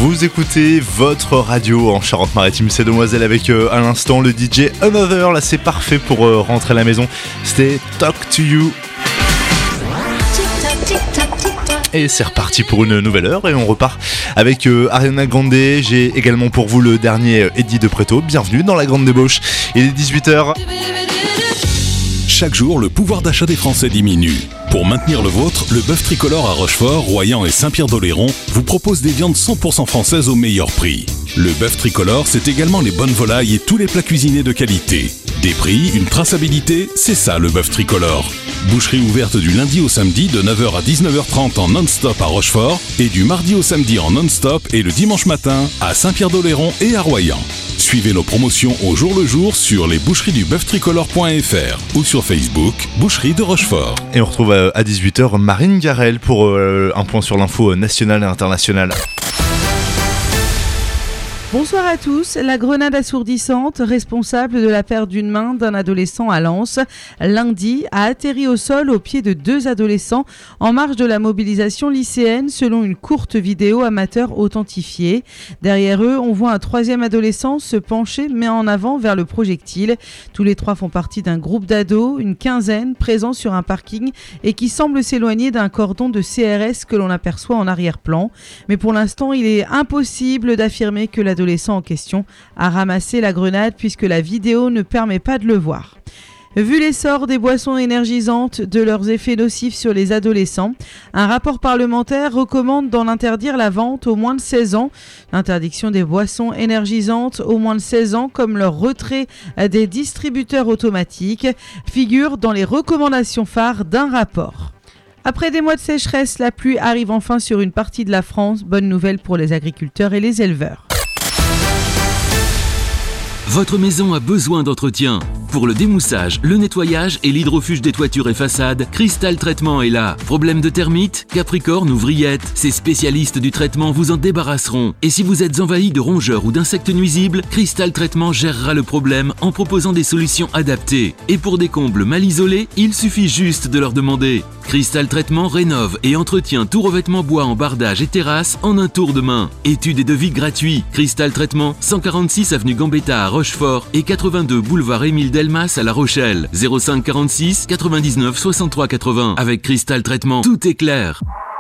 Vous écoutez votre radio en Charente-Maritime, c'est Demoiselle avec à l'instant le DJ Another. Là c'est parfait pour rentrer à la maison. C'était Talk to You. Et c'est reparti pour une nouvelle heure et on repart avec Ariana Grande. J'ai également pour vous le dernier Eddie de Preto. Bienvenue dans la Grande Débauche. Il est 18h. Chaque jour, le pouvoir d'achat des Français diminue. Pour maintenir le vôtre, le bœuf tricolore à Rochefort, Royan et Saint-Pierre-d'Oléron vous propose des viandes 100% françaises au meilleur prix. Le bœuf tricolore, c'est également les bonnes volailles et tous les plats cuisinés de qualité. Des prix, une traçabilité, c'est ça le bœuf tricolore. Boucherie ouverte du lundi au samedi de 9h à 19h30 en non-stop à Rochefort et du mardi au samedi en non-stop et le dimanche matin à Saint-Pierre-d'Oléron et à Royan. Suivez nos promotions au jour le jour sur lesboucheries-du-bœuf-tricolore.fr ou sur Facebook, Boucherie de Rochefort. Et on retrouve à 18h Marine Garel pour un point sur l'info nationale et internationale. Bonsoir à tous. La grenade assourdissante, responsable de la perte d'une main d'un adolescent à Lens, lundi, a atterri au sol au pied de 2 adolescents en marge de la mobilisation lycéenne selon une courte vidéo amateur authentifiée. Derrière eux, on voit un 3e adolescent se pencher mais en avant vers le projectile. Tous les 3 font partie d'un groupe d'ados, une quinzaine, présents sur un parking et qui semble s'éloigner d'un cordon de CRS que l'on aperçoit en arrière-plan. Mais pour l'instant, il est impossible d'affirmer que l'adolescent en question a ramassé la grenade puisque la vidéo ne permet pas de le voir. Vu l'essor des boissons énergisantes, de leurs effets nocifs sur les adolescents, un rapport parlementaire recommande d'en interdire la vente aux moins de 16 ans. L'interdiction des boissons énergisantes aux moins de 16 ans, comme leur retrait des distributeurs automatiques, figure dans les recommandations phares d'un rapport. Après des mois de sécheresse, la pluie arrive enfin sur une partie de la France. Bonne nouvelle pour les agriculteurs et les éleveurs. Votre maison a besoin d'entretien. Pour le démoussage, le nettoyage et l'hydrofuge des toitures et façades, Cristal Traitement est là. Problème de termites, capricorne ou vrillettes, ces spécialistes du traitement vous en débarrasseront. Et si vous êtes envahi de rongeurs ou d'insectes nuisibles, Cristal Traitement gérera le problème en proposant des solutions adaptées. Et pour des combles mal isolés, il suffit juste de leur demander. Cristal Traitement rénove et entretient tout revêtement bois en bardage et terrasse en un tour de main. Études et devis gratuits. Cristal Traitement, 146 avenue Gambetta à Rochefort et 82 boulevard Émile Delmas à La Rochelle. 05 46 99 63 80. Avec Cristal Traitement, tout est clair.